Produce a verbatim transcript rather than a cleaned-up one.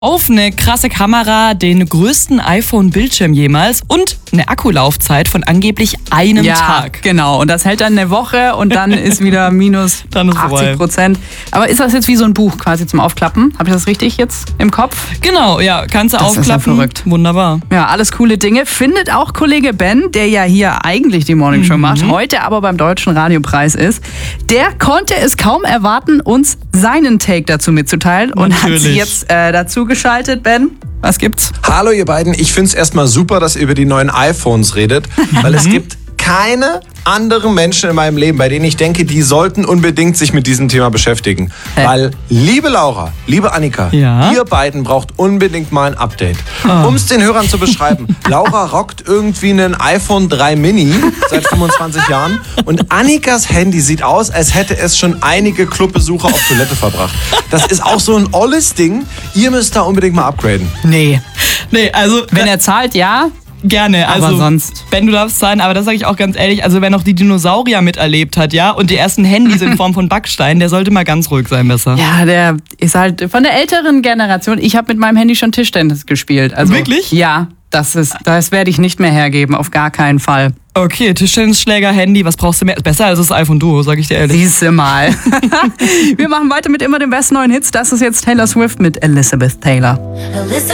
auf eine krasse Kamera, den größten iPhone-Bildschirm jemals und eine Akkulaufzeit von angeblich einem ja, Tag. Genau. Und das hält dann eine Woche und dann ist wieder minus Dann ist achtzig Prozent. Aber ist das jetzt wie so ein Buch quasi zum Aufklappen? Habe ich das richtig jetzt im Kopf? Genau, ja, kannst du Das ist ja aufklappen. verrückt. Wunderbar. Ja, alles coole Dinge. Findet auch Kollege Ben, der ja hier eigentlich die Morning Show Mhm. macht, heute aber beim Deutschen Radiopreis ist. Der konnte es kaum erwarten, uns seinen Take dazu mitzuteilen und hat Natürlich. sie jetzt äh, dazu geschaltet. Ben, was gibt's? Hallo ihr beiden, ich finde es erstmal super, dass ihr über die neuen iPhones redet, weil es gibt keine anderen Menschen in meinem Leben, bei denen ich denke, die sollten unbedingt sich mit diesem Thema beschäftigen. Hä? Weil, liebe Laura, liebe Annika, Ja? ihr beiden braucht unbedingt mal ein Update. Um es den Hörern zu beschreiben, Laura rockt irgendwie einen iPhone drei Mini seit fünfundzwanzig Jahren und Annikas Handy sieht aus, als hätte es schon einige Clubbesucher auf Toilette verbracht. Das ist auch so ein olles Ding, ihr müsst da unbedingt mal upgraden. Nee. Nee, also Wenn er zahlt, ja. gerne. Aber Also, sonst. Ben, du darfst zahlen, aber das sage ich auch ganz ehrlich, also wer noch die Dinosaurier miterlebt hat, ja, und die ersten Handys in Form von Backstein, der sollte mal ganz ruhig sein besser. Ja, der ist halt von der älteren Generation. Ich habe mit meinem Handy schon Tischtennis gespielt. Also, Wirklich? Ja, das ist, das werde ich nicht mehr hergeben, auf gar keinen Fall. Okay, Tischtennisschläger, Handy, was brauchst du mehr? Besser als das iPhone Duo, sag ich dir ehrlich. Siehste mal. Wir machen weiter mit immer den besten neuen Hits. Das ist jetzt Taylor Swift mit Elizabeth Taylor.